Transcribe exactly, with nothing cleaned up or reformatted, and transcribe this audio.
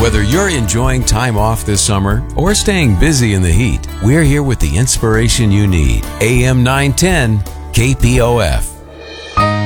Whether you're enjoying time off this summer or staying busy in the heat, we're here with the inspiration you need. A M nine ten K P O F.